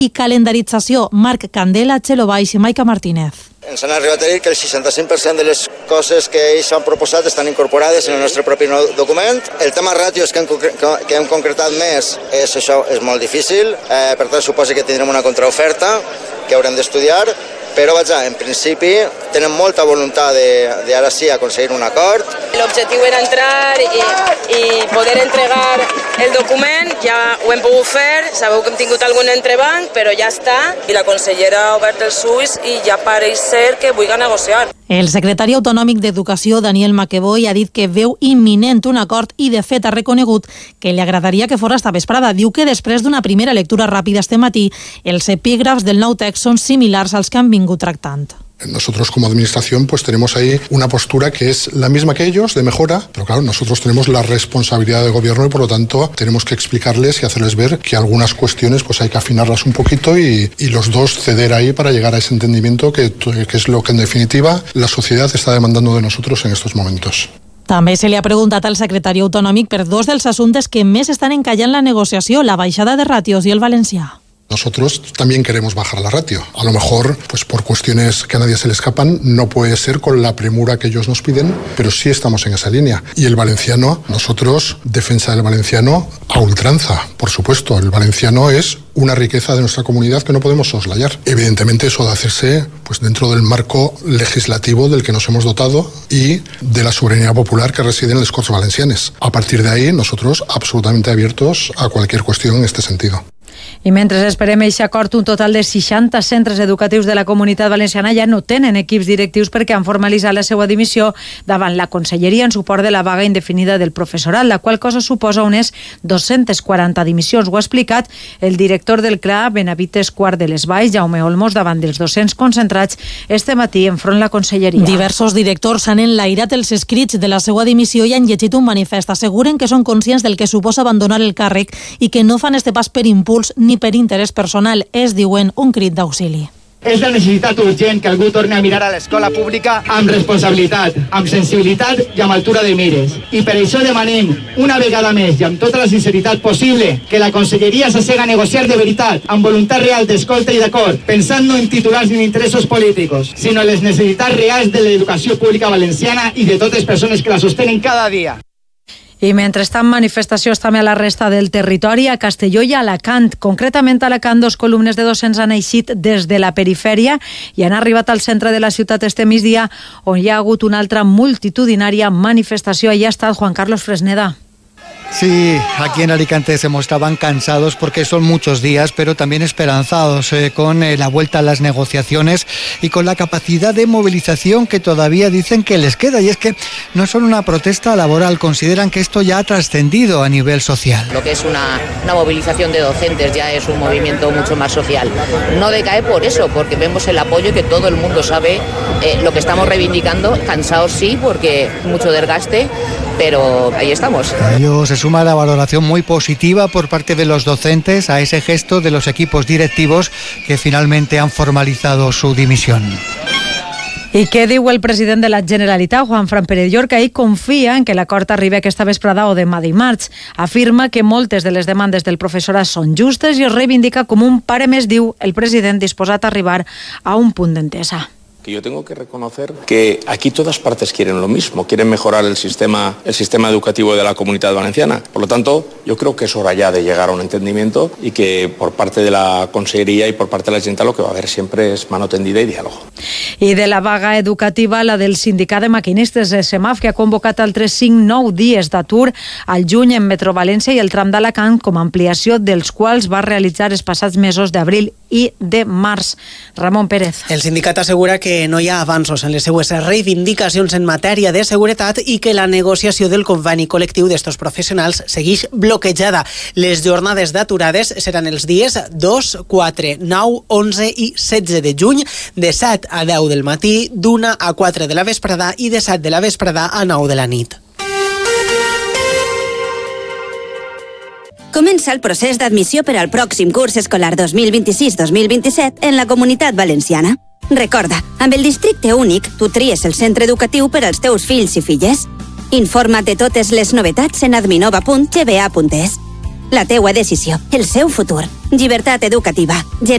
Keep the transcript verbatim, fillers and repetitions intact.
i calendarització. Marc Candela, Txelo Baix i Maica Martínez. Ens han arribat a dir que el seixanta-cinc per cent de les coses que ells han proposat estan incorporades en el nostre propi document. El tema ràtios que hem, que hem concretat més és això, és molt difícil, eh, per tant suposa que tindrem una contraoferta que haurem d'estudiar, però vaja, en principi tenen molta voluntat de, de ara sí aconseguir un acord. L'objectiu era entrar i, i poder entregar el document, ja ho hem pogut fer, sabeu que hem tingut algun entrebanc, però ja està, i la consellera ha obert els ulls i ja pareix ser que vulgui negociar. El secretari autonòmic d'Educació, Daniel Maqueboy, ha dit que veu imminent un acord i, de fet, ha reconegut que li agradaria que fos esta vesprada. Diu que després d'una primera lectura ràpida este matí, els epígrafs del nou text són similars als que han vingut tractant. Nosotros como administración pues tenemos ahí una postura que es la misma que ellos, de mejora, pero claro, nosotros tenemos la responsabilidad de gobierno y por lo tanto tenemos que explicarles y hacerles ver que algunas cuestiones pues hay que afinarlas un poquito y, y los dos ceder ahí para llegar a ese entendimiento que, que es lo que en definitiva la sociedad está demandando de nosotros en estos momentos. També se li ha preguntat al secretari autonòmic per dos dels assumptes que més estan encallant la negociació, la baixada de ràtios i el valencià. Nosotros también queremos bajar la ratio. A lo mejor, pues por cuestiones que a nadie se le escapan, no puede ser con la premura que ellos nos piden, pero sí estamos en esa línea. Y el valenciano, nosotros, defensa del valenciano a ultranza, por supuesto. El valenciano es una riqueza de nuestra comunidad que no podemos soslayar. Evidentemente eso de hacerse pues dentro del marco legislativo del que nos hemos dotado y de la soberanía popular que reside en les Corts Valencianes. A partir de ahí, nosotros absolutamente abiertos a cualquier cuestión en este sentido. I mentre esperem aquest acord, un total de seixanta centres educatius de la Comunitat Valenciana ja no tenen equips directius perquè han formalitzat la seva dimissió davant la Conselleria en suport de la vaga indefinida del professorat, la qual cosa suposa unes dos-centes quaranta dimissions. Ho ha explicat el director del C R A, Benavites Quart de les Valls, Jaume Olmos, davant dels docents concentrats este matí enfront la Conselleria. Diversos directors han enlairat els escrits de la seva dimissió i han llegit un manifest. Asseguren que són conscients del que suposa abandonar el càrrec i que no fan este pas per impuls ni per interès personal. És, diuen, un crit d'auxili. És la necessitat urgent que algú torni a mirar a l'escola pública amb responsabilitat, amb sensibilitat i amb altura de mires. I per això demanem, una vegada més i amb tota la sinceritat possible, que la Conselleria s'assega a negociar de veritat, amb voluntat real d'escolta i d'acord, pensant no en titulars ni en interessos polítics, sinó en les necessitats reals de l'educació pública valenciana i de totes les persones que la sostenen cada dia. I mentrestant, manifestacions també a la resta del territori, a Castelló i a Alacant. Concretament a Alacant, dos columnes de docents han eixit des de la perifèria i han arribat al centre de la ciutat este migdia, on hi ha hagut una altra multitudinària manifestació. Allí ha estat Juan Carlos Fresneda. Sí, aquí en Alicante se mostraban cansados porque son muchos días, pero también esperanzados eh, con eh, la vuelta a las negociaciones y con la capacidad de movilización que todavía dicen que les queda. Y es que no son una protesta laboral, consideran que esto ya ha trascendido a nivel social. Lo que es una, una movilización de docentes ya es un movimiento mucho más social. No decae por eso, porque vemos el apoyo que todo el mundo sabe eh, lo que estamos reivindicando. Cansados sí, porque mucho desgaste, pero ahí estamos. A ello se suma la valoración muy positiva por parte de los docentes a ese gesto de los equipos directivos que finalmente han formalizado su dimisión. I què diu el president de la Generalitat, Juanfran Pérez Llorca? Ell confia en que l'acord arribi aquesta vesprada o demà dimarts. Afirma que moltes de les demandes del professorat són justes i es reivindica com un pare més, diu el president, disposat a arribar a un punt d'entesa. Que yo tengo que reconocer que aquí todas partes quieren lo mismo, quieren mejorar el sistema, el sistema educativo de la Comunidad Valenciana. Por lo tanto, yo creo que es hora ya de llegar a un entendimiento y que por parte de la Consellería y por parte de la Generalitat lo que va a haber siempre es mano tendida y diálogo. I de la vaga educativa, la del sindicat de maquinistes de SEMAF, que ha convocat altres cinc nou dies d'atur al juny en Metro València i el tram d'Alacant com a ampliació dels quals va realitzar els passats mesos d'abril i de març. Ramon Pérez. El sindicat assegura que no hi ha avanços en les seues reivindicacions en matèria de seguretat i que la negociació del conveni col·lectiu d'estos professionals segueix bloquejada. Les jornades d'aturades seran els dies dos, quatre, nou, onze i setze de juny, de set a deu del matí, d'una a quatre de la vesprada i de set de la vesprada a nou de la nit. Comença el procés d'admissió per al pròxim curs escolar dos mil vint-i-sis dos mil vint-i-set en la Comunitat Valenciana. Recorda, amb el districte únic, tu tries el centre educatiu per als teus fills i filles. Informa't de totes les novetats en adminova punt g b a punt es. La teua decisió, el seu futur. Llibertat educativa.